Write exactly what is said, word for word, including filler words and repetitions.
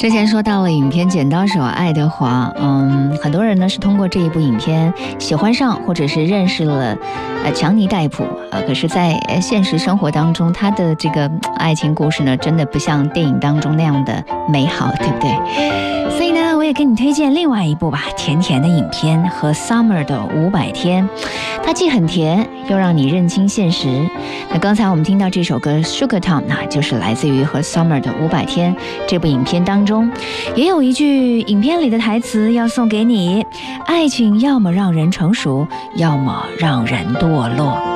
之前说到了影片《剪刀手爱德华》，嗯，很多人呢是通过这一部影片喜欢上或者是认识了呃强尼戴普啊、呃，可是在现实生活当中，他的这个爱情故事呢，真的不像电影当中那样的美好，对不对？所以呢，我也给你推荐另外一部吧，甜甜的影片和 Summer 的五百天，它既很甜，又让你认清现实。那刚才我们听到这首歌 Sugar Town， 那就是来自于和 Summer 的五百天这部影片当中，也有一句影片里的台词要送给你：爱情要么让人成熟，要么让人堕落。